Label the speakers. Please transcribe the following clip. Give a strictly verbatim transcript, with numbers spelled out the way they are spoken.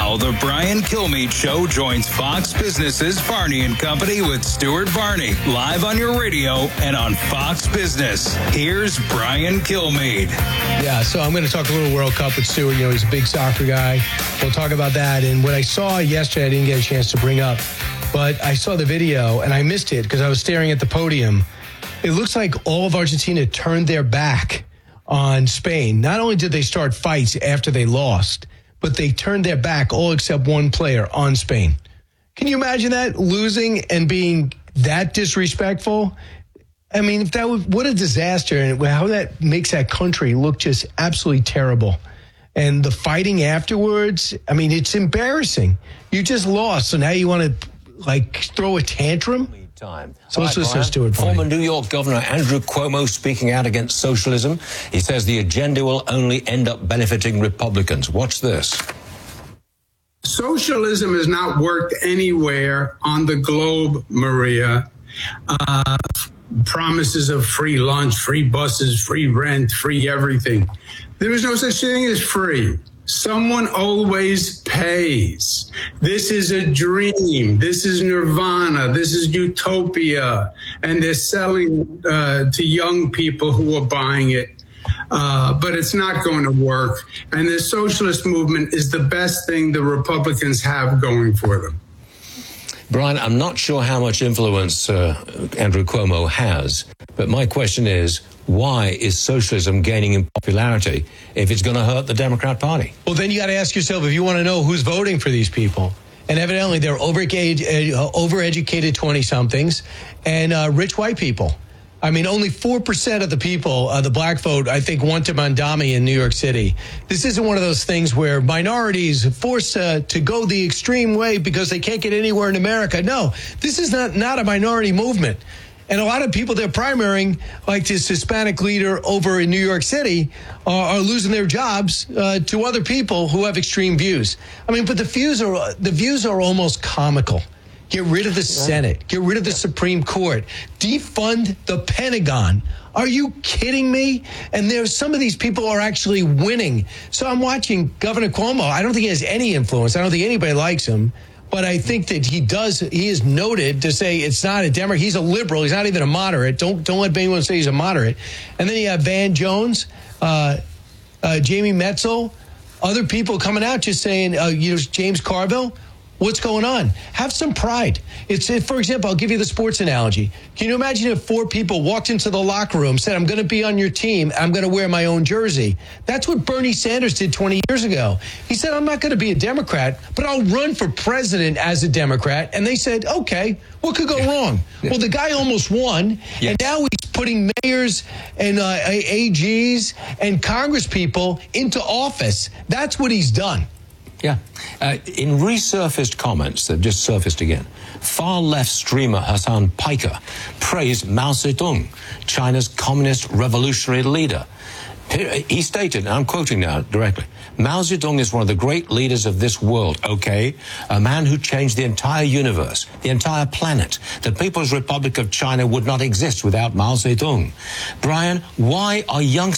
Speaker 1: Now, the Brian Kilmeade Show joins Fox Business's Barney and Company with Stuart Barney, live on your radio and on Fox Business. Here's Brian Kilmeade.
Speaker 2: Yeah, so I'm going to talk a little World Cup with Stuart. You know, he's a big soccer guy. We'll talk about that. And what I saw yesterday, I didn't get a chance to bring up, but I saw the video and I missed it because I was staring at the podium. It looks like all of Argentina turned their back on Spain. Not only did they start fights after they lost, but they turned their back, all except one player, on Spain. Can you imagine that? Losing and being that disrespectful? I mean, if that was, what a disaster, and how that makes that country look just absolutely terrible. And the fighting afterwards, I mean, it's embarrassing. You just lost, so now you want to, like, throw a tantrum?
Speaker 3: Time.
Speaker 2: So let's listen to Stuart Barney.
Speaker 3: Former New York Governor Andrew Cuomo speaking out against socialism. He says the agenda will only end up benefiting Republicans. Watch this.
Speaker 4: Socialism has not worked anywhere on the globe, Maria. Uh, promises of free lunch, free buses, free rent, free everything. There is no such thing as free. Someone always pays. This is a dream. This is nirvana. This is utopia. And they're selling uh, to young people who are buying it. Uh, but it's not going to work. And the socialist movement is the best thing the Republicans have going for them.
Speaker 3: Brian, I'm not sure how much influence uh, Andrew Cuomo has, but my question is, why is socialism gaining in popularity if it's going to hurt the Democrat Party?
Speaker 2: Well, then you got to ask yourself if you want to know who's voting for these people. And evidently they're overeducated, uh, overeducated twenty-somethings and uh, rich white people. I mean, only four percent of the people, uh, the black vote, I think, went to Mondami in New York City. This isn't one of those things where minorities are forced uh, to go the extreme way because they can't get anywhere in America. No, this is not, not a minority movement. And a lot of people they're primarying, like this Hispanic leader over in New York City, are, are losing their jobs uh, to other people who have extreme views. I mean, but the views are the views are almost comical. Get rid of the Senate. Get rid of the Supreme Court. Defund the Pentagon. Are you kidding me? And there's some of these people are actually winning. So I'm watching Governor Cuomo. I don't think he has any influence. I don't think anybody likes him. But I think that he does. He is noted to say it's not a Democrat. He's a liberal. He's not even a moderate. Don't don't let anyone say he's a moderate. And then you have Van Jones, uh, uh, Jamie Metzel, other people coming out just saying, uh, you know, James Carville. What's going on? Have some pride. It's, for example, I'll give you the sports analogy. Can you imagine if four people walked into the locker room, said, I'm going to be on your team, I'm going to wear my own jersey? That's what Bernie Sanders did twenty years ago. He said, I'm not going to be a Democrat, but I'll run for president as a Democrat. And they said, okay, what could go wrong? Well, the guy almost won, yes. And now he's putting mayors and uh, A Gs and Congress people into office. That's what he's done.
Speaker 3: Yeah. Uh, in resurfaced comments that just surfaced again, far-left streamer Hassan Piker praised Mao Zedong, China's communist revolutionary leader. He stated, and I'm quoting now directly, Mao Zedong is one of the great leaders of this world, okay? A man who changed the entire universe, the entire planet. The People's Republic of China would not exist without Mao Zedong. Brian, why are young